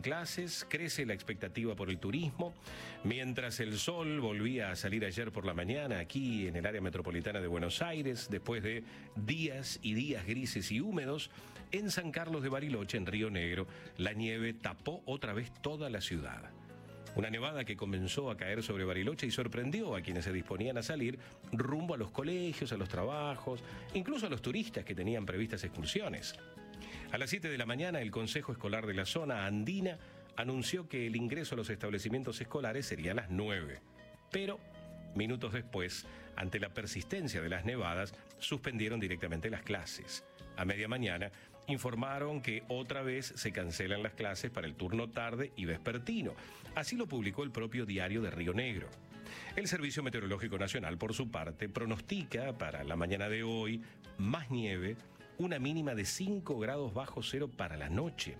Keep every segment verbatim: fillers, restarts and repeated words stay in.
clases, crece la expectativa por el turismo. Mientras el sol volvía a salir ayer por la mañana aquí en el área metropolitana de Buenos Aires, después de días y días grises y húmedos, en San Carlos de Bariloche, en Río Negro, la nieve tapó otra vez toda la ciudad. Una nevada que comenzó a caer sobre Bariloche y sorprendió a quienes se disponían a salir rumbo a los colegios, a los trabajos, incluso a los turistas que tenían previstas excursiones. A las siete de la mañana, el Consejo Escolar de la zona andina anunció que el ingreso a los establecimientos escolares sería a las nueve. Pero, minutos después, ante la persistencia de las nevadas, suspendieron directamente las clases. A media mañana, informaron que otra vez se cancelan las clases para el turno tarde y vespertino. Así lo publicó el propio Diario de Río Negro. El Servicio Meteorológico Nacional, por su parte, pronostica para la mañana de hoy más nieve, una mínima de cinco grados bajo cero para la noche.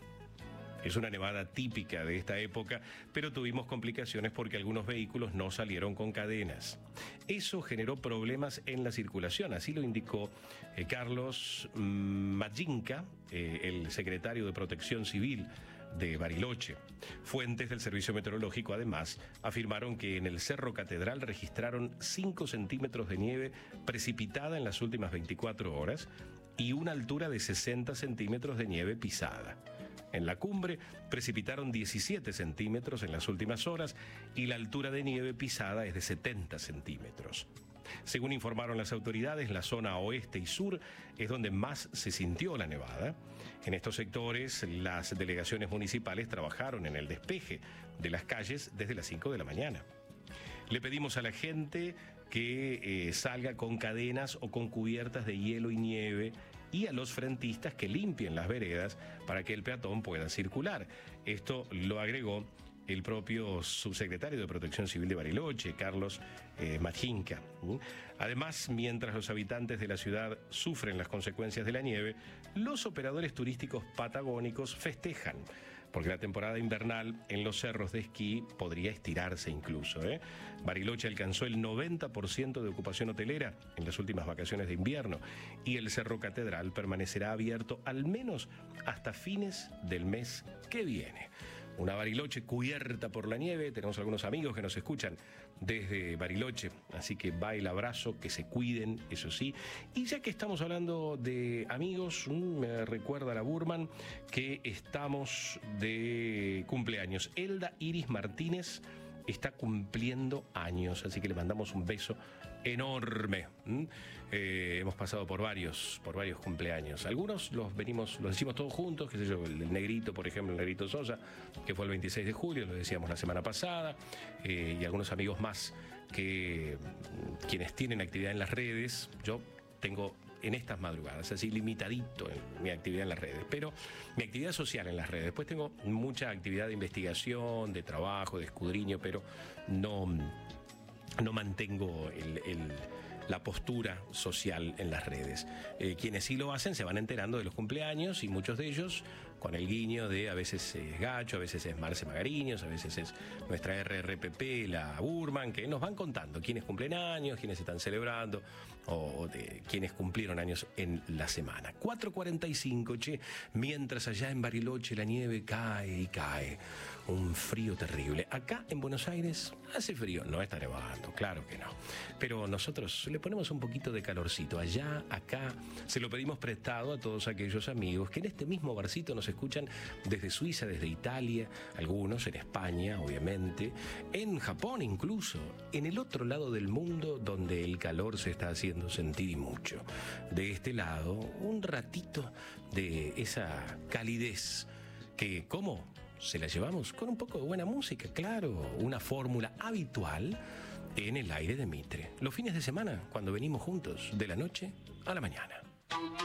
Es una nevada típica de esta época, pero tuvimos complicaciones porque algunos vehículos no salieron con cadenas. Eso generó problemas en la circulación, así lo indicó eh, Carlos Majinka, eh, el secretario de Protección Civil de Bariloche. Fuentes del Servicio Meteorológico, además, afirmaron que en el Cerro Catedral registraron cinco centímetros de nieve precipitada en las últimas veinticuatro horas y una altura de sesenta centímetros de nieve pisada. En la cumbre precipitaron diecisiete centímetros en las últimas horas y la altura de nieve pisada es de setenta centímetros. Según informaron las autoridades, la zona oeste y sur es donde más se sintió la nevada. En estos sectores, las delegaciones municipales trabajaron en el despeje de las calles desde las cinco de la mañana. Le pedimos a la gente que eh, salga con cadenas o con cubiertas de hielo y nieve y a los frentistas que limpien las veredas para que el peatón pueda circular. Esto lo agregó el propio subsecretario de Protección Civil de Bariloche, Carlos eh, Majinka. Además, mientras los habitantes de la ciudad sufren las consecuencias de la nieve, los operadores turísticos patagónicos festejan, porque la temporada invernal en los cerros de esquí podría estirarse incluso. ¿eh? Bariloche alcanzó el noventa por ciento de ocupación hotelera en las últimas vacaciones de invierno y el Cerro Catedral permanecerá abierto al menos hasta fines del mes que viene. Una Bariloche cubierta por la nieve. Tenemos algunos amigos que nos escuchan desde Bariloche, así que va el abrazo, que se cuiden, eso sí. Y ya que estamos hablando de amigos, me recuerda la Burman que estamos de cumpleaños. Elda Iris Martínez está cumpliendo años, así que le mandamos un beso enorme. ¿Mm? Eh, hemos pasado por varios, por varios cumpleaños. Algunos los venimos, los decimos todos juntos, qué sé yo, el, el Negrito, por ejemplo, el Negrito Sosa, que fue el veintiséis de julio, lo decíamos la semana pasada, eh, y algunos amigos más que quienes tienen actividad en las redes. Yo tengo en estas madrugadas, así limitadito en mi actividad en las redes, pero mi actividad social en las redes. Después tengo mucha actividad de investigación, de trabajo, de escudriño, pero no, no mantengo el, el, la postura social en las redes. Eh, quienes sí lo hacen se van enterando de los cumpleaños y muchos de ellos con el guiño de a veces es Gacho, a veces es Marce Magariños, a veces es nuestra R R P P, la Burman, que nos van contando quiénes cumplen años, quiénes están celebrando o de quiénes cumplieron años en la semana. cuatro cuarenta y cinco, che, mientras allá en Bariloche la nieve cae y cae. Un frío terrible. Acá en Buenos Aires hace frío, no está nevando, claro que no. Pero nosotros le ponemos un poquito de calorcito. Allá, acá, se lo pedimos prestado a todos aquellos amigos que en este mismo barcito nos escuchan desde Suiza, desde Italia, algunos en España, obviamente, en Japón incluso, en el otro lado del mundo donde el calor se está haciendo sentir y mucho. De este lado, un ratito de esa calidez que, ¿cómo? Se la llevamos con un poco de buena música, claro, una fórmula habitual en el aire de Mitre. Los fines de semana, cuando venimos juntos, de la noche a la mañana.